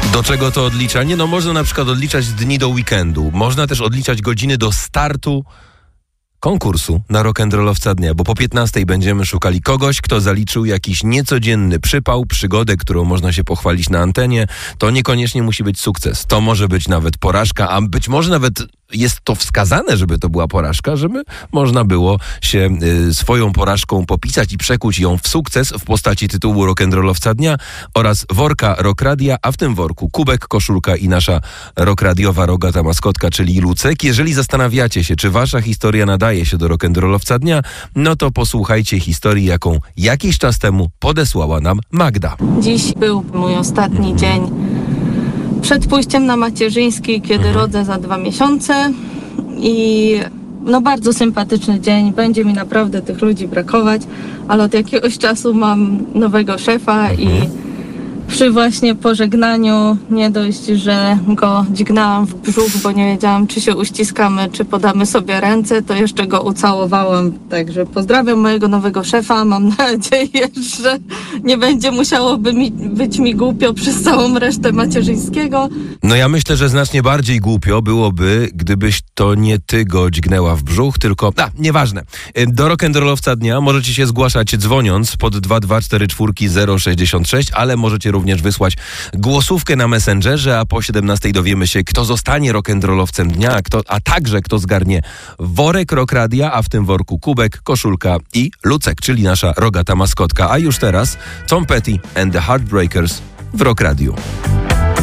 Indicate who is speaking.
Speaker 1: Do czego to odliczanie? No można na przykład odliczać dni do weekendu. Można też odliczać godziny do startu konkursu na rock'n'rollowca dnia, bo po 15 będziemy szukali kogoś, kto zaliczył jakiś niecodzienny przypał, przygodę, którą można się pochwalić na antenie. To niekoniecznie musi być sukces. To może być nawet porażka, a być może nawet jest to wskazane, żeby to była porażka, żeby można było się swoją porażką popisać i przekuć ją w sukces w postaci tytułu rock'n'rollowca dnia oraz worka Rock Radia, a w tym worku kubek, koszulka i nasza rockradiowa rogata maskotka, czyli Lucek. Jeżeli zastanawiacie się, czy wasza historia nadaje się do rock'n'rollowca dnia, no to posłuchajcie historii, jaką jakiś czas temu podesłała nam Magda.
Speaker 2: Dziś był mój ostatni dzień przed pójściem na macierzyński, kiedy rodzę za 2 miesiące i bardzo sympatyczny dzień. Będzie mi naprawdę tych ludzi brakować, ale od jakiegoś czasu mam nowego szefa i przy właśnie pożegnaniu nie dość, że go dźgnęłam w brzuch, bo nie wiedziałam, czy się uściskamy, czy podamy sobie ręce, to jeszcze go ucałowałam. Także pozdrawiam mojego nowego szefa. Mam nadzieję, że nie będzie musiało być mi głupio przez całą resztę macierzyńskiego.
Speaker 1: No ja myślę, że znacznie bardziej głupio byłoby, gdybyś to nie ty go dźgnęła w brzuch, tylko... nieważne. Do rock'n'rollowca dnia możecie się zgłaszać dzwoniąc pod 2244 066, ale możecie również wysłać głosówkę na Messengerze, a po 17 dowiemy się, kto zostanie rock'n'rollowcem dnia, a także kto zgarnie worek Rock Radia, a w tym worku kubek, koszulka i Lucek, czyli nasza rogata maskotka. A już teraz Tom Petty and the Heartbreakers w Rock Radiu.